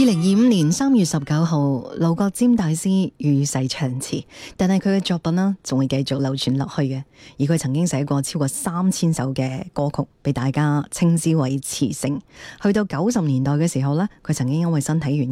2025年3月19號，盧國沾大師與世長辭，但係佢嘅作品呢，仲會繼續流傳落去嘅。而佢曾經寫過超過3000首嘅歌曲，被大家稱之為詞聖。去到90年代嘅時候呢，佢曾經因為身體原因